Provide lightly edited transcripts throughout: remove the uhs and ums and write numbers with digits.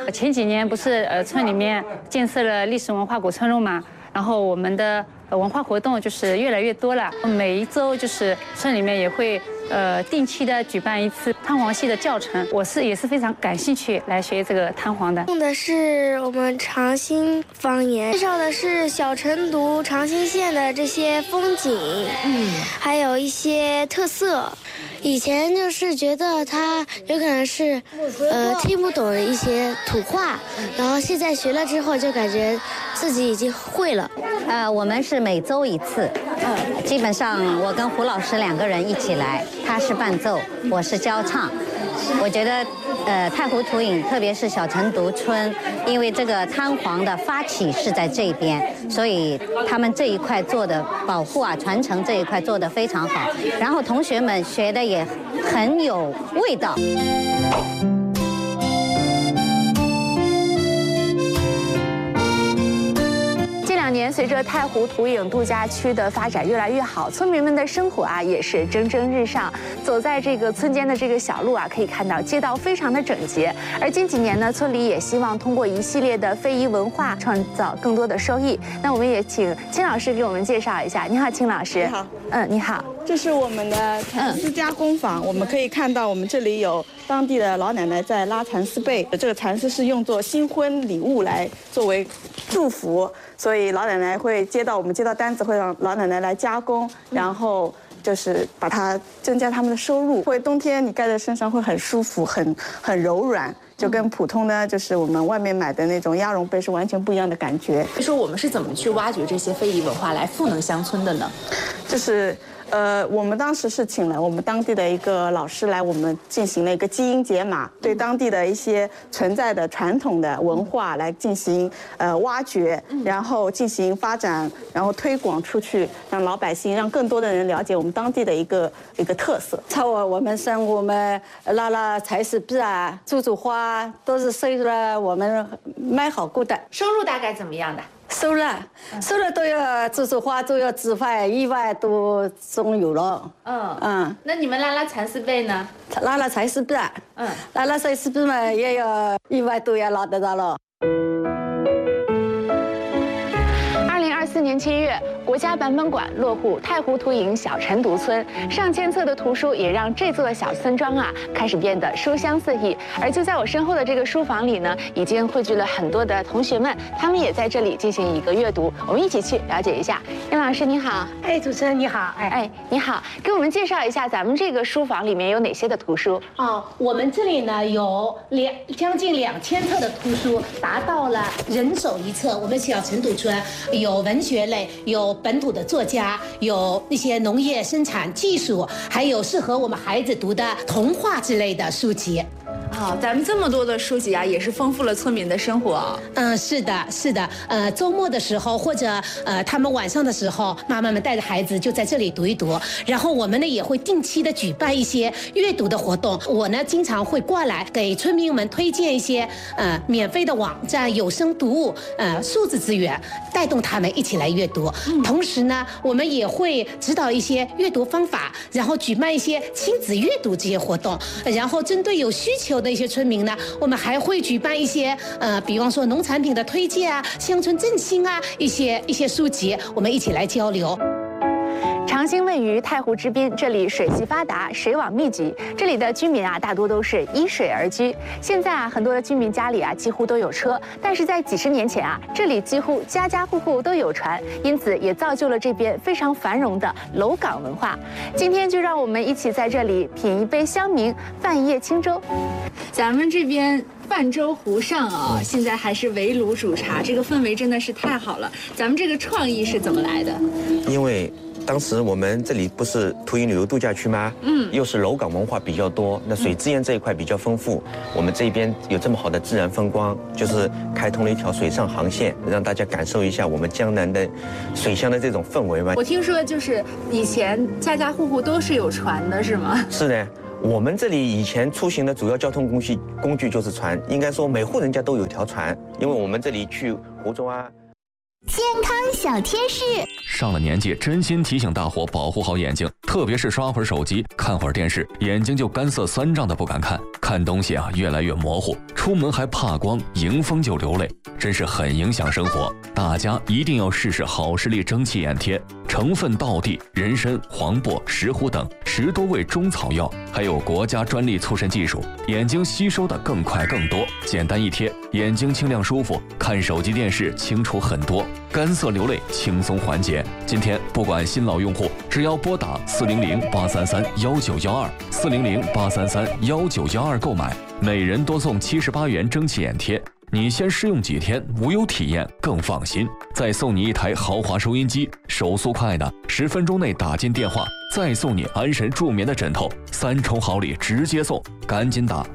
前几年不是村里面建设了历史文化古村落嘛，然后我们的文化活动就是越来越多了。每一周就是村里面也会定期的举办一次汤黄戏的教程，我也是非常感兴趣来学这个汤黄的。 用的是我们长兴方言，介绍的是小成都长兴县的这些风景，还有一些特色。以前就是觉得他有可能是听不懂的一些土话，然后现在学了之后就感觉自己已经会了。 我们是每周一次，基本上我跟胡老师2个人一起来，他是伴奏，我是教唱。我觉得太湖图影，特别是小成都村，因为这个汤黄的发起是在这边，所以他们这一块做的保护啊、传承这一块做得非常好，然后同学们学的也很有味道。 这2年，随着太湖图影度假区的发展越来越好，村民们的生活啊也是蒸蒸日上。走在这个村间的这个小路啊，可以看到街道非常的整洁。而近几年呢，村里也希望通过一系列的非遗文化，创造更多的收益。那我们也请秦老师给我们介绍一下。你好，秦老师。 你好。 你好。 这是我们的蚕丝加工坊，我们可以看到我们这里有当地的老奶奶在拉蚕丝被。这个蚕丝是用作新婚礼物来作为祝福，所以老奶奶会接到单子，会让老奶奶来加工，然后就是把它增加他们的收入。会冬天你盖在身上会很舒服，很柔软，就跟普通的就是我们外面买的那种鸭绒被是完全不一样的感觉。 说我们是怎么去挖掘这些非遗文化来赋能乡村的呢？ 就是我们当时是请了我们当地的一个老师来，我们进行了一个基因解码，对当地的一些存在的传统的文化来进行挖掘，然后进行发展，然后推广出去，让老百姓，让更多的人了解我们当地的一个特色。 操我们生活嘛，拉蚕丝被啊，种花，都是收入我们蛮好过的。 收入大概怎么样的？ 收入都要种花，都要置换1万多总有了。 那你们拉蚕丝被呢？ 拉蚕丝被，拉蚕丝被嘛，也要1万多要拉得到了。 2024年7月，国家版本馆落户太湖图影小成都村，上千册的图书也让这座小村庄啊开始变得书香四溢。而就在我身后的这个书房里呢，已经汇聚了很多的同学们，他们也在这里进行一个阅读。我们一起去了解一下。殷老师你好。 主持人你好。 你好，给我们介绍一下咱们这个书房里面有哪些的图书？ 我们这里呢有将近2000册的图书，达到了人手一册。我们小成都村有文学类，有本土的作家，有那些农业生产技术，还有适合我们孩子读的童话之类的书籍。 咱们这么多的书籍啊，也是丰富了村民的生活。 是的。周末的时候或者他们晚上的时候，妈妈们带着孩子就在这里读一读。然后我们呢也会定期的举办一些阅读的活动。我呢经常会过来给村民们推荐一些免费的网站、有声读物、数字资源，带动他们一起来阅读。同时呢，我们也会指导一些阅读方法，然后举办一些亲子阅读这些活动。然后针对有需求的一些村民呢，我们还会举办一些比方说农产品的推荐啊、乡村振兴啊一些书籍，我们一起来交流。 长兴位于太湖之滨，这里水系发达，水网密集，这里的居民啊大多都是依水而居。现在啊，很多的居民家里啊几乎都有车，但是在几十年前啊，这里几乎家家户户都有船，因此也造就了这边非常繁荣的楼岗文化。今天就让我们一起在这里品一杯香茗，泛一叶轻舟。咱们这边泛舟湖上啊，现在还是围炉煮茶，这个氛围真的是太好了。咱们这个创意是怎么来的？ 因为当时我们这里不是图影旅游度假区吗？又是楼岗文化比较多，那水资源这一块比较丰富。我们这边有这么好的自然风光，就是开通了一条水上航线，让大家感受一下我们江南的水乡的这种氛围嘛。 我听说就是以前家家户户都是有船的，是吗？ 是的。我们这里以前出行的主要交通工具就是船，应该说每户人家都有条船，因为我们这里去湖州啊。 健康小贴士， 上了年纪，真心提醒大伙保护好眼睛，特别是刷会儿手机、看会儿电视，眼睛就干涩酸胀的不敢看，看东西啊越来越模糊。 出门还怕光，迎风就流泪，真是很影响生活。大家一定要试试好视力蒸汽眼贴，成分道地，人参、黄柏、石斛等10多味中草药，还有国家专利促渗技术，眼睛吸收的更快更多，简单一贴，眼睛清亮舒服，看手机电视清楚很多，干涩流泪轻松缓解。今天不管新老用户，只要拨打400-833-1912，400-833-1912购买，每人多送78元蒸汽眼贴。你先试用几天，无忧体验更放心。再送你一台豪华收音机，手速快的10分钟内打进电话，再送你安神助眠的枕头，3重好礼直接送，赶紧打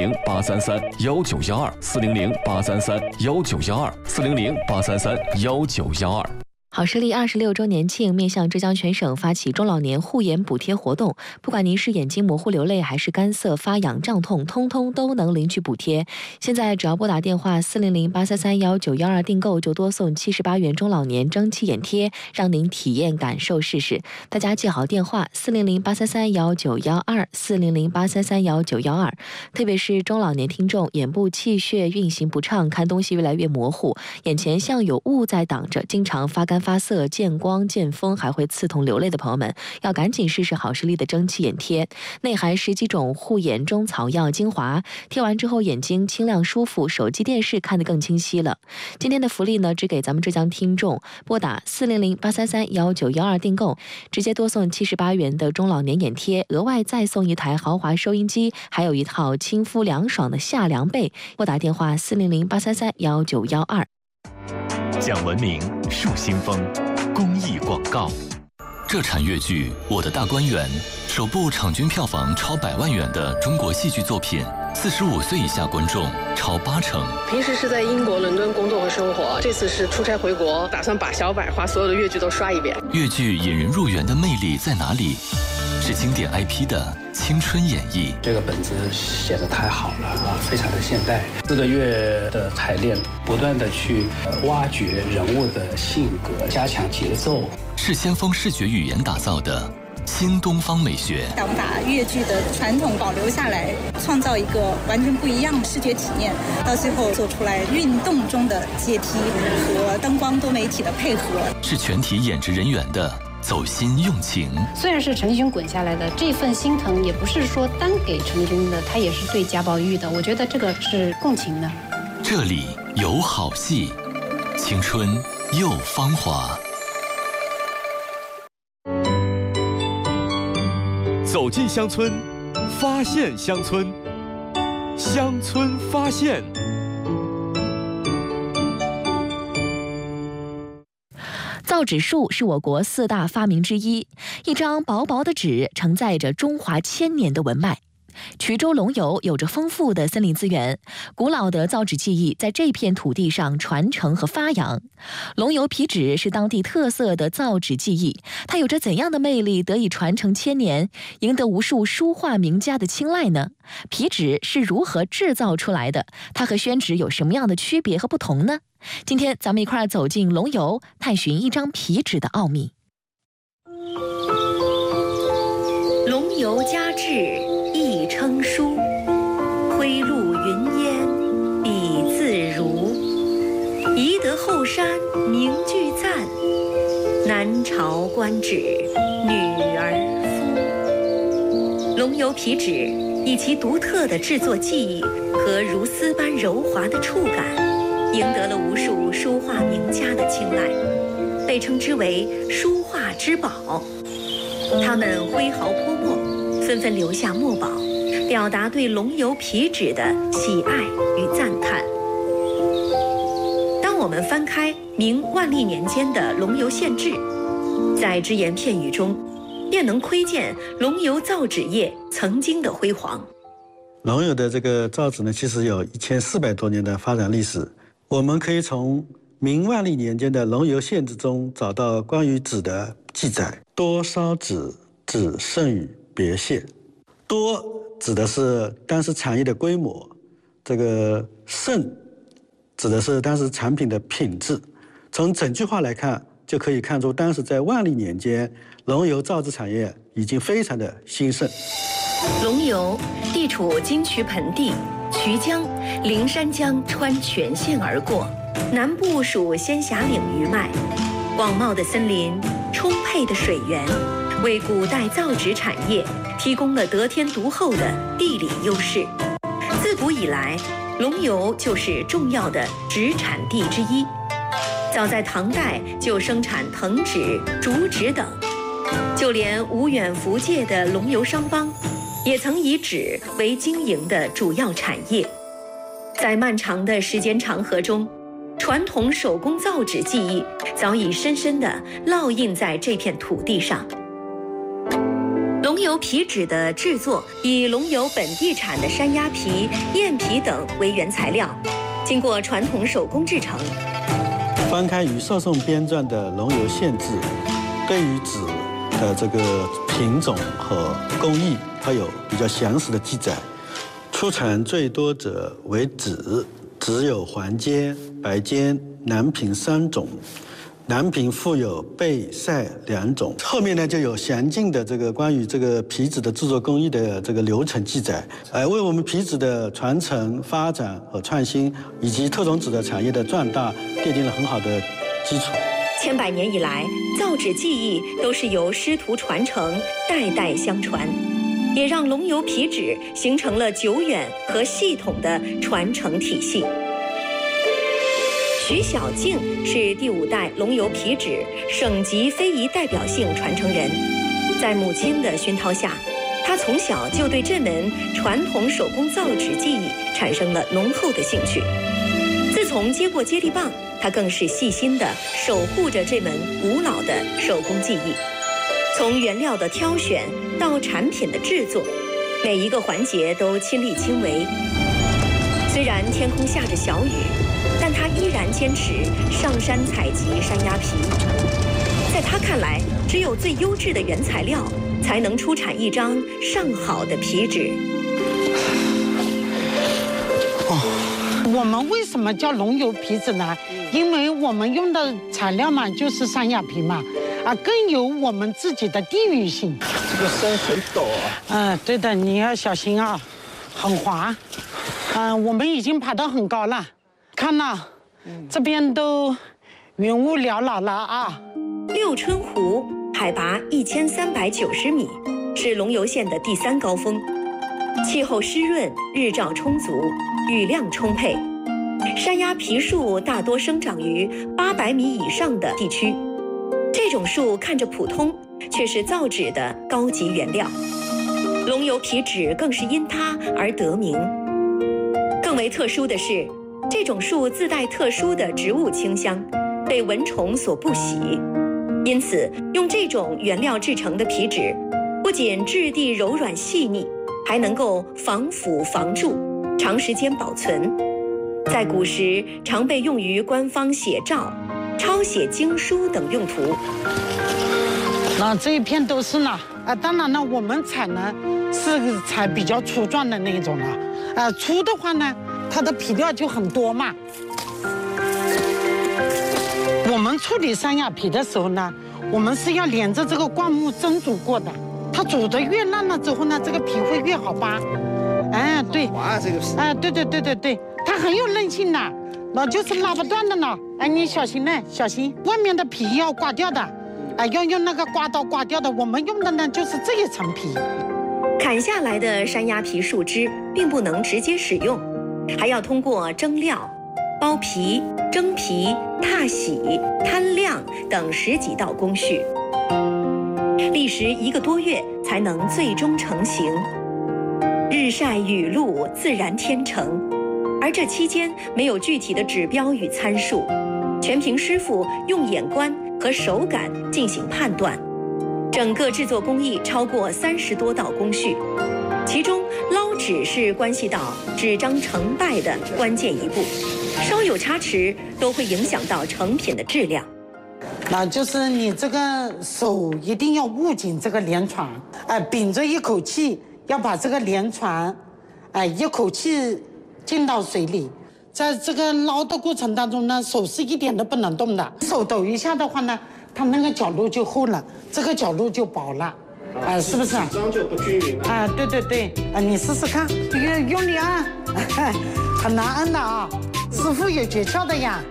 400-833-1912，400-833-1912，400-833-1912。 好视力26周年庆面向浙江全省发起中老年护眼补贴活动，不管您是眼睛模糊流泪还是干涩发痒胀痛，通通都能领取补贴。现在只要拨打电话400-833-1912订购，就多送78元中老年蒸汽眼贴，让您体验感受试试。大家记好电话400-833-1912，400-833-1912。特别是中老年听众，眼部气血运行不畅，看东西越来越模糊，眼前像有雾在挡着，经常发干发涩、见光见风，还会刺痛流泪的朋友们，要赶紧试试好视力的蒸汽眼贴，内含10几种护眼中草药精华，贴完之后眼睛清亮舒服，手机电视看得更清晰了。今天的福利呢，只给咱们浙江听众拨打400-833-1912订购，直接多送78元的中老年眼贴，额外再送一台豪华收音机，还有一套亲肤凉爽的夏凉被。拨打电话400-833-1912。 讲文明树新风，公益广告。 这场粤剧《我的大观园》首部场均票房超100万元的中国戏剧作品，45岁以下观众超80%。 平时是在英国伦敦工作和生活，这次是出差回国，打算把小百花所有的粤剧都刷一遍。 粤剧引人入园的魅力在哪里？是经典 IP 的青春演绎。 这个本子写得太好了啊，非常的现代。4个月的排练，不断的去挖掘人物的性格，加强节奏。 是先锋视觉语言打造的新东方美学， 想把粤剧的传统保留下来，创造一个完全不一样的视觉体验，到最后做出来运动中的阶梯和灯光多媒体的配合。 是全体演职人员的走心用情。 虽然是陈勋滚下来的，这份心疼也不是说单给陈勋的，他也是对贾宝玉的，我觉得这个是共情的。 这里有好戏，青春又芳华。 走进乡村，发现乡村，乡村发现。 造纸术是我国4大发明之一，一张薄薄的纸承载着中华1000年的文脉。衢州龙游有着丰富的森林资源，古老的造纸技艺在这片土地上传承和发扬。龙游皮纸是当地特色的造纸技艺，它有着怎样的魅力得以传承1000年，赢得无数书画名家的青睐呢？皮纸是如何制造出来的？它和宣纸有什么样的区别和不同呢？今天咱们一块走进龙游，探寻一张皮纸的奥秘。 龙游佳制亦称书，挥露云烟笔自如。宜得后山名俱赞，南朝官纸女儿夫。龙游皮纸以其独特的制作技艺和如丝般柔滑的触感，赢得了无数书画名家的青睐，被称之为书画之宝。他们挥毫泼墨，纷纷留下墨宝，表达对龙游皮纸的喜爱与赞叹。当我们翻开明万历年间的龙游县志，在只言片语中便能窥见龙游造纸业曾经的辉煌。 龙游的这个造纸呢，其实有1400多年的发展历史。我们可以从明万历年间的龙游县志中找到关于纸的记载：多烧纸，纸甚与别谢。多指的是当时产业的规模，这个甚指的是当时产品的品质。从整句话来看，就可以看出当时在万历年间，龙游造纸产业已经非常的兴盛。 龙游地处金渠盆地， 徐江、灵山江穿全县而过，南部属仙霞岭余脉，广袤的森林、充沛的水源，为古代造纸产业提供了得天独厚的地理优势。自古以来，龙游就是重要的纸产地之一。早在唐代就生产藤纸、竹纸等，就连无远弗届的龙游商帮，也曾以纸为经营的主要产业。在漫长的时间长河中，传统手工造纸技艺早已深深地烙印在这片土地上。龙游皮纸的制作以龙游本地产的山鸭皮、雁皮等为原材料，经过传统手工制成。 翻开于寿颂编撰的《龙游县志》，对于纸的这个品种和工艺，它有比较详实的记载。出产最多者为纸，纸有黄笺、白笺、南平3种。南平附有贝、赛2种。后面呢就有详尽的这个关于这个皮纸的制作工艺的这个流程记载，为我们皮纸的传承、发展和创新，以及特种纸的产业的壮大奠定了很好的基础。 千百年以来，造纸技艺都是由师徒传承、代代相传，也让龙游皮纸形成了久远和系统的传承体系。徐小静是第5代龙游皮纸省级非遗代表性传承人，在母亲的熏陶下，她从小就对这门传统手工造纸技艺产生了浓厚的兴趣。自从接过接力棒，她更是细心地守护着这门古老的手工技艺。从原料的挑选到产品的制作，每一个环节都亲力亲为。虽然天空下着小雨，但他依然坚持上山采集山鸭皮。在他看来，只有最优质的原材料，才能出产一张上好的皮纸。 我们为什么叫龙游皮纸呢？因为我们用的材料嘛，就是山鸭皮嘛，更有我们自己的地域性。 这个山很陡啊。 对的，你要小心啊，很滑。我们已经爬得很高了。看呐，这边都云雾缭绕了啊。 六春湖海拔1390米，是龙游县的第3高峰，气候湿润，日照充足，雨量充沛。山鸭皮树大多生长于800米以上的地区，这种树看着普通，却是造纸的高级原料。龙游皮纸更是因它而得名。更为特殊的是，这种树自带特殊的植物清香，被蚊虫所不喜，因此用这种原料制成的皮纸，不仅质地柔软细腻，还能够防腐防蛀，长时间保存。在古时，常被用于官方写照、抄写经书等用途。 那这一片都是呢，当然了，我们采呢是采比较粗壮的那一种了，粗的话呢，它的皮料就很多嘛。我们处理山鸭皮的时候呢，我们是要连着这个灌木蒸煮过的，它煮得越烂了之后呢，这个皮会越好扒。对， 滑这个是。 对，它很有韧性的，那就是拉不断的呢。你小心呢，小心，外面的皮要刮掉的，要用那个刮刀刮掉的。我们用的呢就是这一层皮。 砍下来的山鸭皮树枝并不能直接使用，还要通过蒸料、剥皮、蒸皮、踏洗、摊晾等10几道工序，历时1个多月才能最终成型。日晒雨露，自然天成，而这期间没有具体的指标与参数，全凭师傅用眼观和手感进行判断。整个制作工艺超过30多道工序，其中捞纸是关系到纸张成败的关键一步，稍有差池都会影响到成品的质量。 那就是你这个手一定要握紧这个连船，屏着一口气，要把这个连船，一口气进到水里。在这个捞的过程当中呢，手是一点都不能动的，手抖一下的话呢，它那个角度就厚了，这个角度就薄了，是不是？ 纸张就不均匀了。 对，你试试看，用力啊！ 很难摁的啊，师傅有诀窍的呀。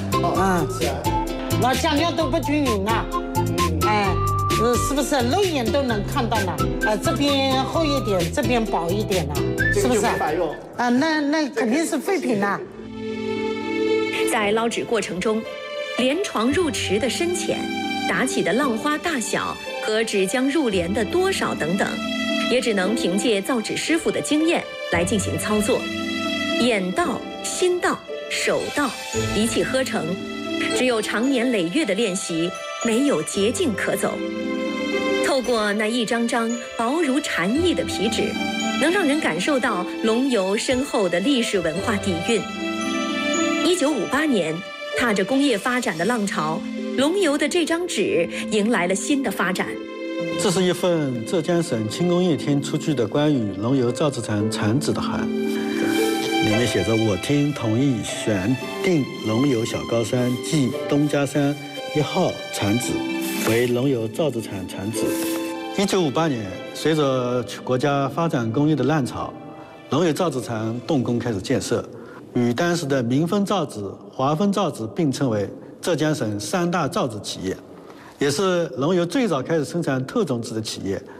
那酱料都不均匀啊，是不是肉眼都能看到了？这边厚一点，这边薄一点了，是不是？那肯定是废品了。 在捞纸过程中，连床入池的深浅、打起的浪花大小和纸浆入帘的多少等等，也只能凭借造纸师傅的经验来进行操作。眼到、心到、手到，一气呵成。只有长年累月的练习，没有捷径可走。透过那一张张薄如蝉翼的皮纸，能让人感受到龙游深厚的历史文化底蕴。1958年，踏着工业发展的浪潮，龙游的这张纸迎来了新的发展。 这是一份浙江省轻工业厅出具的关于龙游造纸厂产纸的函，里面写着：我厅同意选定龙游小高山即东家山1号产纸为龙游造纸厂产纸。1958年，随着国家发展工业的浪潮，龙游造纸厂动工开始建设，与当时的民丰造纸、华丰造纸并称为浙江省3大造纸企业，也是龙游最早开始生产特种纸的企业。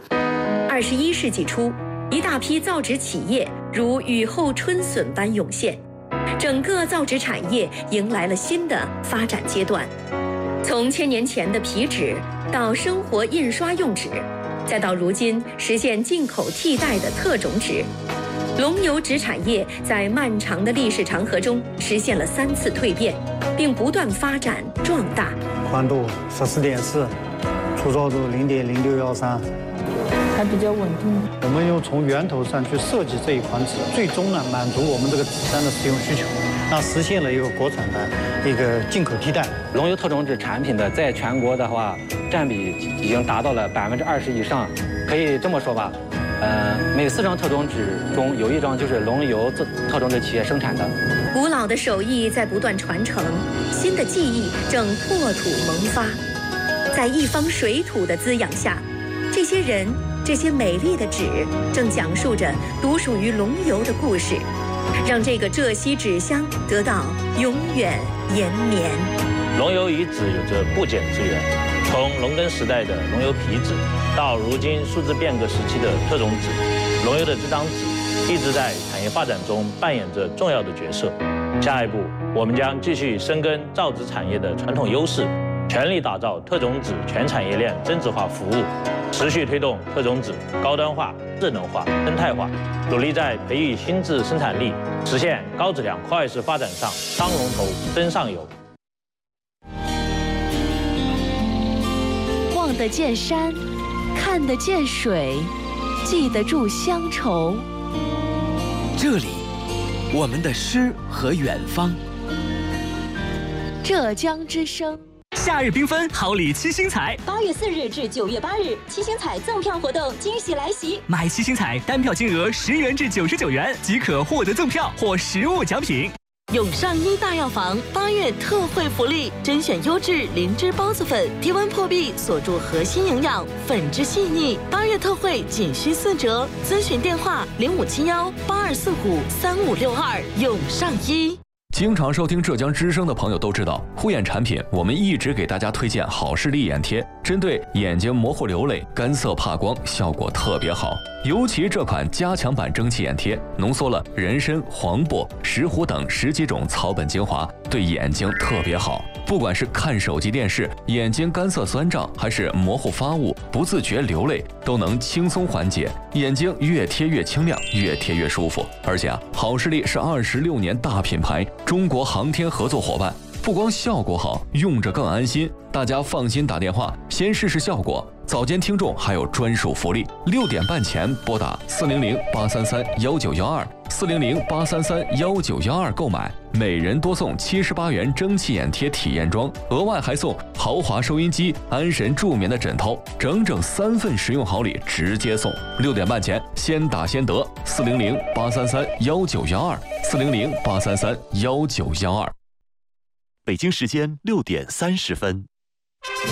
21世纪初，一大批造纸企业如雨后春笋般涌现，整个造纸产业迎来了新的发展阶段。从1000年前的皮纸到生活印刷用纸，再到如今实现进口替代的特种纸，龙游纸产业在漫长的历史长河中实现了3次蜕变，并不断发展壮大。 宽度14.4，粗糙度0.0613， 还比较稳定。 我们又从源头上去设计这一款纸，最终呢满足我们这个纸张的使用需求，那实现了一个国产的一个进口替代。 龙游特种纸产品的在全国的话占比已经达到了20%以上，可以这么说吧，每4张特种纸中有1张就是龙游特种纸企业生产的。 古老的手艺在不断传承，新的技艺正破土萌发。在一方水土的滋养下，这些人、这些美丽的纸正讲述着独属于龙游的故事，让这个浙西纸乡得到永远延绵。 龙游遗址有着不减之缘，从农耕时代的龙游皮纸，到如今数字变革时期的特种纸，龙游的这张纸一直在产业发展中扮演着重要的角色。下一步，我们将继续深耕造纸产业的传统优势，全力打造特种纸全产业链增值化服务，持续推动特种纸高端化、智能化、生态化，努力在培育新质生产力、实现高质量跨越式发展上当龙头、争上游。 望得见山，看得见水，记得住乡愁。 这里，我们的诗和远方。 浙江之声。 夏日缤纷，好礼七星彩。 8月4日至9月8日，七星彩赠票活动惊喜来袭！ 买七星彩单票金额10元至99元即可获得赠票或实物奖品。 永上一大药房8月特惠福利，甄选优质灵芝孢子粉，低温破壁，锁住核心营养，粉质细腻。8月特惠仅需4折，咨询电话057182453562。永上一。 经常收听浙江之声的朋友都知道，护眼产品我们一直给大家推荐好视力眼贴，针对眼睛模糊流泪、干涩怕光，效果特别好。尤其这款加强版蒸汽眼贴，浓缩了人参、黄柏、石斛等10几种草本精华，对眼睛特别好。不管是看手机电视，眼睛干涩酸胀，还是模糊发物、不自觉流泪，都能轻松缓解，眼睛越贴越清亮，越贴越舒服。而且好视力是26年大品牌，中国航天合作伙伴，不光效果好，用着更安心。大家放心打电话，先试试效果。早间听众还有专属福利，6点半前拨打400-833-1912，400-833-1912购买，每人多送78元蒸汽眼贴体验装，额外还送豪华收音机、安神助眠的枕头，整整3份实用好礼直接送。6点半前先打先得，400-833-1912，400-833-1912。 北京时间6点30分。